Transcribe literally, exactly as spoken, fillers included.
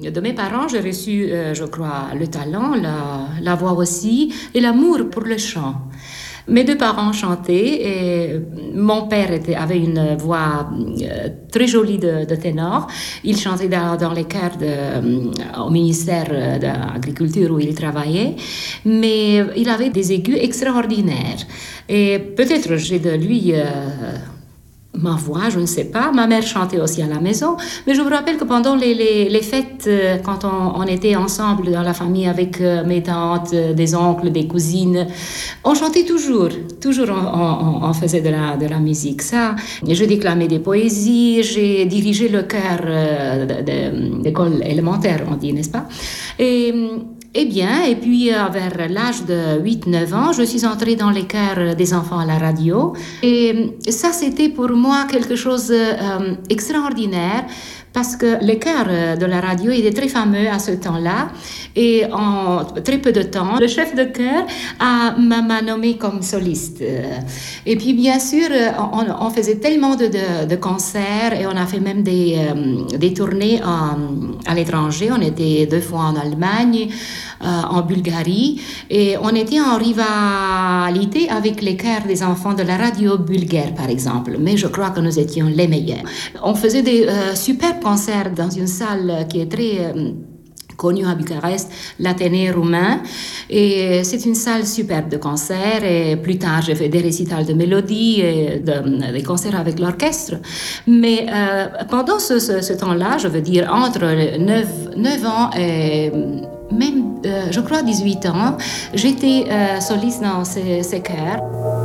de mes parents, j'ai reçu, euh, je crois, le talent, la, la voix aussi, et l'amour pour le chant. Mes deux parents chantaient et mon père était, avait une voix euh, très jolie de, de ténor. Il chantait dans, dans les chœurs de, euh, au ministère de l'Agriculture où il travaillait, mais il avait des aigus extraordinaires. Et peut-être j'ai de lui... Euh, ma voix, je ne sais pas. Ma mère chantait aussi à la maison. Mais je me rappelle que pendant les, les, les fêtes, euh, quand on, on était ensemble dans la famille avec euh, mes tantes, euh, des oncles, des cousines, on chantait toujours. Toujours on, on, on faisait de la, de la musique. Ça, je déclamais des poésies, j'ai dirigé le chœur euh, de, de, d'école élémentaire, on dit, n'est-ce pas? Et... Eh bien, et puis euh, vers l'âge de huit neuf ans, je suis entrée dans les chœurs des enfants à la radio. Et ça, c'était pour moi quelque chose d'extraordinaire. Euh, Parce que le chœur de la radio était très fameux à ce temps-là. Et en très peu de temps, le chef de chœur a, m'a nommé comme soliste. Et puis, bien sûr, on, on faisait tellement de, de, de concerts et on a fait même des, euh, des tournées en, à l'étranger. On était deux fois en Allemagne, euh, en Bulgarie. Et on était en rivalité avec les chœurs des enfants de la radio bulgare, par exemple. Mais je crois que nous étions les meilleurs. On faisait des euh, super concert dans une salle qui est très euh, connue à Bucarest, l'Athénée roumain. Et c'est une salle superbe de concert. Et plus tard, j'ai fait des récitals de mélodies et de, des concerts avec l'orchestre. Mais euh, pendant ce, ce, ce temps-là, je veux dire entre neuf ans et même, euh, je crois, dix-huit ans, j'étais euh, soliste dans ces, ces chœurs.